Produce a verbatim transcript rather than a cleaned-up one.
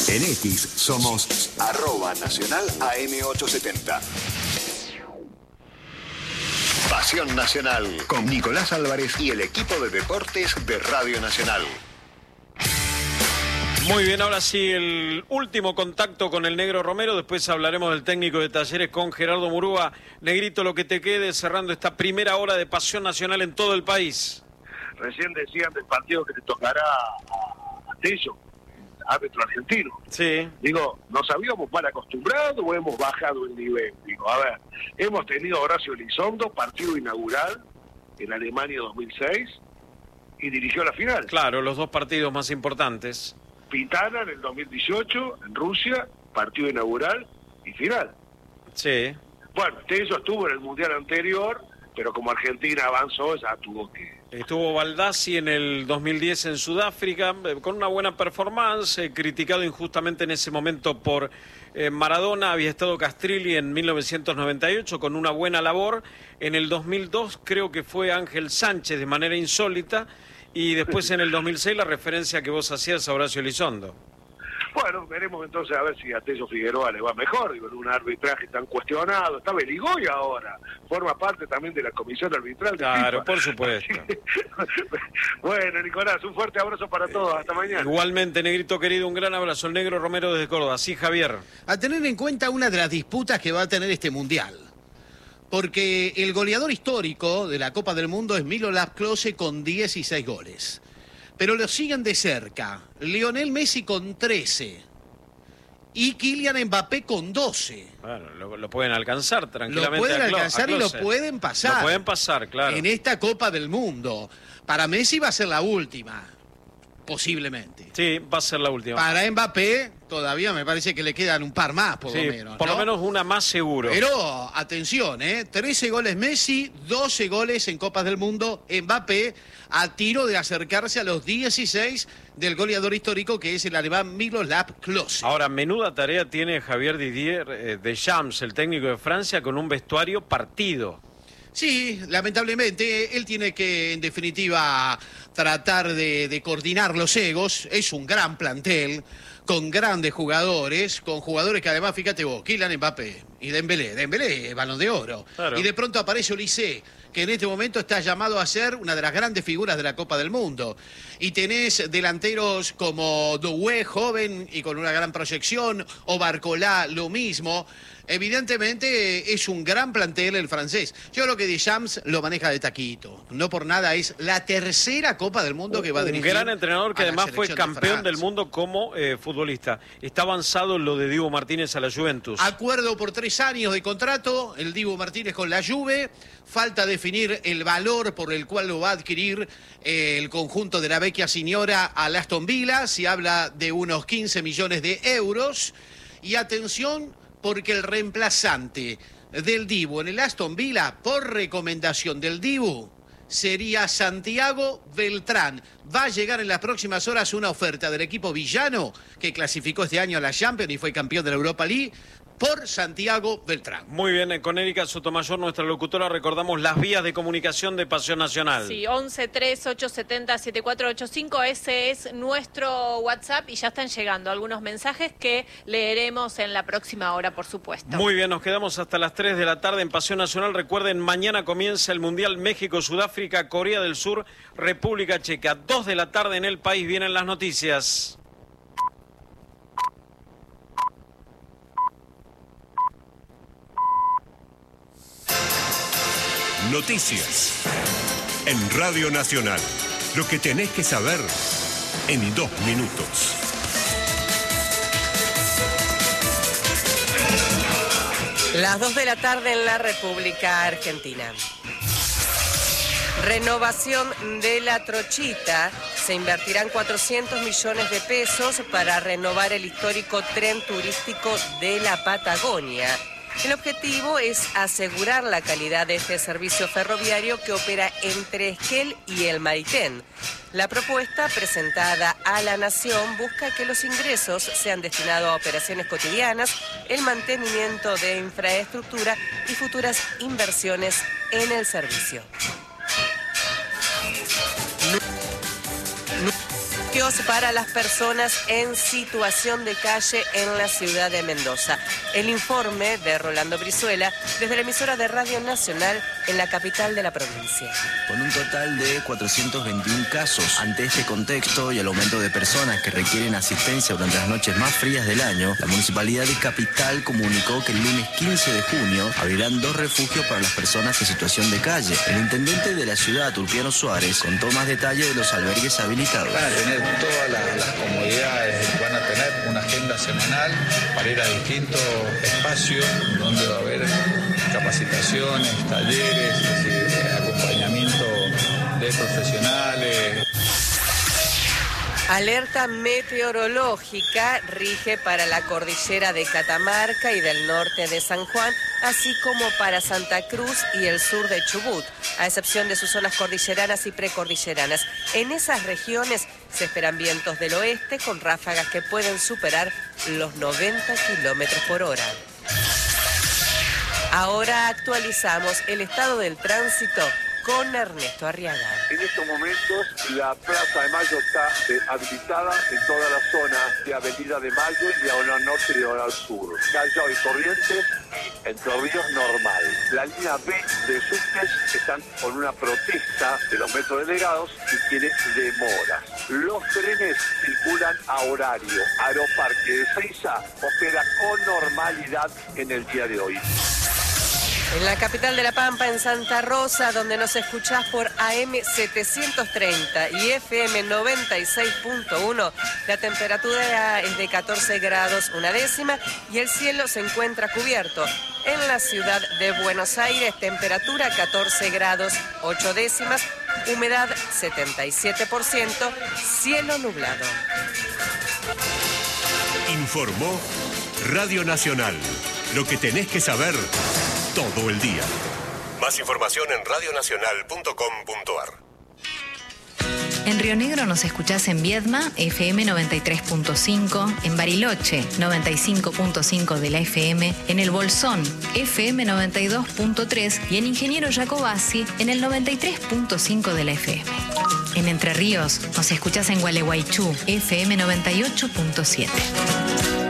En X somos arroba nacional A M ochocientos setenta. Pasión Nacional con Nicolás Álvarez y el equipo de deportes de Radio Nacional. Muy bien, ahora sí, el último contacto con el Negro Romero. Después hablaremos del técnico de Talleres con Gerardo Murúa. Negrito, lo que te quede cerrando esta primera hora de Pasión Nacional en todo el país. Recién decían del partido que te tocará a Tello, árbitro argentino. Sí. Digo, ¿nos habíamos mal acostumbrado o hemos bajado el nivel? Digo, a ver, hemos tenido a Horacio Elizondo, partido inaugural en Alemania dos mil seis, y dirigió la final. Claro, los dos partidos más importantes. Pitana en el dos mil dieciocho, en Rusia, partido inaugural y final. Sí. Bueno, Tello estuvo en el Mundial anterior, pero como Argentina avanzó, ya tuvo que... Estuvo Baldassi en el dos mil diez en Sudáfrica, eh, con una buena performance, eh, criticado injustamente en ese momento por eh, Maradona. Había estado Castrilli en mil novecientos noventa y ocho con una buena labor. En el dos mil dos creo que fue Ángel Sánchez de manera insólita. Y después en el dos mil seis la referencia que vos hacías a Horacio Elizondo. Bueno, veremos entonces a ver si a Tello Figueroa le va mejor, digo, en un arbitraje tan cuestionado. Está Beligoy ahora, forma parte también de la comisión arbitral. Claro, por supuesto. Bueno, Nicolás, un fuerte abrazo para todos, hasta mañana. Igualmente, Negrito querido, un gran abrazo. El Negro Romero desde Córdoba. Sí, Javier. A tener en cuenta una de las disputas que va a tener este Mundial. Porque el goleador histórico de la Copa del Mundo es Miroslav Klose con dieciséis goles. Pero lo siguen de cerca Lionel Messi con trece y Kylian Mbappé con doce. Bueno, lo, lo pueden alcanzar tranquilamente. Lo pueden a Clo- alcanzar a y lo Klose. pueden pasar. Lo pueden pasar, claro. En esta Copa del Mundo. Para Messi va a ser la última, posiblemente. Sí, va a ser la última. Para Mbappé todavía me parece que le quedan un par más, por Sí, lo menos. por ¿no? lo menos una más seguro. Pero, atención, ¿eh? trece goles Messi, doce goles en Copas del Mundo. Mbappé a tiro de acercarse a los dieciséis del goleador histórico que es el alemán Miroslav Klose. Ahora, menuda tarea tiene Javier Didier eh, Deschamps, el técnico de Francia, con un vestuario partido. Sí, lamentablemente, él tiene que, en definitiva, tratar de, de coordinar los egos. Es un gran plantel, con grandes jugadores, con jugadores que además, fíjate vos, Kylian Mbappé y Dembélé, Dembélé, Balón de Oro. Claro. Y de pronto aparece Olise, que en este momento está llamado a ser una de las grandes figuras de la Copa del Mundo. Y tenés delanteros como Doué, joven y con una gran proyección, o Barcolá, lo mismo. Evidentemente es un gran plantel el francés. Yo creo que Deschamps lo maneja de taquito. No por nada es la tercera Copa del Mundo que va a Un dirigir. gran entrenador que a la además fue selección de campeón del Francia. mundo como eh, futbolista. Está avanzado lo de Diego Martínez a la Juventus. Acuerdo por tres años de contrato, el Dibu Martínez con la Juve. Falta definir el valor por el cual lo va a adquirir eh, el conjunto de la Vecchia Signora al Aston Villa. Se habla de unos quince millones de euros. Y atención, porque el reemplazante del Dibu en el Aston Villa, por recomendación del Dibu, sería Santiago Beltrán. Va a llegar en las próximas horas una oferta del equipo villano que clasificó este año a la Champions y fue campeón de la Europa League por Santiago Beltrán. Muy bien, eh, con Erika Sotomayor, nuestra locutora, recordamos las vías de comunicación de Pasión Nacional. Sí, once tres ocho siete cero siete cuatro ocho cinco, ese es nuestro WhatsApp y ya están llegando algunos mensajes que leeremos en la próxima hora, por supuesto. Muy bien, nos quedamos hasta las tres de la tarde en Pasión Nacional. Recuerden, mañana comienza el Mundial México, Sudáfrica, Corea del Sur, República Checa. Dos de la tarde en el país, vienen las noticias. Noticias en Radio Nacional. Lo que tenés que saber en dos minutos. Las dos de la tarde en la República Argentina. Renovación de la Trochita. Se invertirán cuatrocientos millones de pesos para renovar el histórico tren turístico de la Patagonia. El objetivo es asegurar la calidad de este servicio ferroviario que opera entre Esquel y el Maitén. La propuesta presentada a la Nación busca que los ingresos sean destinados a operaciones cotidianas, el mantenimiento de infraestructura y futuras inversiones en el servicio. refugios para las personas en situación de calle en la ciudad de Mendoza. El informe de Rolando Brizuela desde la emisora de Radio Nacional en la capital de la provincia. Con un total de cuatrocientos veintiún casos. Ante este contexto y el aumento de personas que requieren asistencia durante las noches más frías del año, la Municipalidad de Capital comunicó que el lunes quince de junio abrirán dos refugios para las personas en situación de calle. El intendente de la ciudad, Tulpiano Suárez, contó más detalles de los albergues habilitados. Van a tener todas las, las comodidades, van a tener una agenda semanal para ir a distintos espacios donde va a haber capacitaciones, talleres, es decir, acompañamiento de profesionales. Alerta meteorológica rige para la cordillera de Catamarca y del norte de San Juan, así como para Santa Cruz y el sur de Chubut, a excepción de sus zonas cordilleranas y precordilleranas. En esas regiones se esperan vientos del oeste con ráfagas que pueden superar los noventa kilómetros por hora. Ahora actualizamos el estado del tránsito con Ernesto Arriaga. En estos momentos la Plaza de Mayo está eh, habilitada en toda la zona de Avenida de Mayo y Diagonal Norte y Diagonal Sur. Callao y Corrientes, Entre Ríos normal. La línea B de subtes están con una protesta de los metrodelegados y tiene demoras. Los trenes circulan a horario. Aeroparque de Ezeiza opera con normalidad en el día de hoy. En la capital de La Pampa, en Santa Rosa, donde nos escuchás por A M setecientos treinta y F M noventa y seis punto uno, la temperatura es de catorce grados una décima y el cielo se encuentra cubierto. En la ciudad de Buenos Aires, temperatura catorce grados ocho décimas, humedad setenta y siete por ciento, cielo nublado. Informó Radio Nacional. Lo que tenés que saber todo el día. Más información en radio nacional punto com punto a r. En Río Negro nos escuchás en Viedma, F M noventa y tres punto cinco, en Bariloche, noventa y cinco punto cinco de la F M, en El Bolsón, F M noventa y dos punto tres y en Ingeniero Jacobasi, en el noventa y tres punto cinco de la F M. En Entre Ríos nos escuchás en Gualeguaychú, F M noventa y ocho punto siete.